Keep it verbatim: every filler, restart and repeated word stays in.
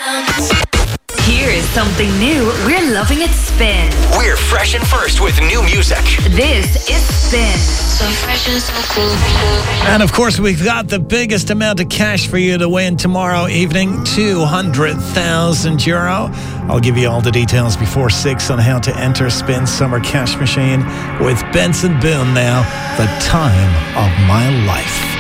Here is something new we're loving at Spin. We're fresh and first with new music. This is Spin. So fresh and so cool. And of course, we've got the biggest amount of cash for you to win tomorrow evening, two hundred thousand euro. I'll give you all the details before six on how to enter Spin Summer Cash Machine with Benson Boone now. The time of my life.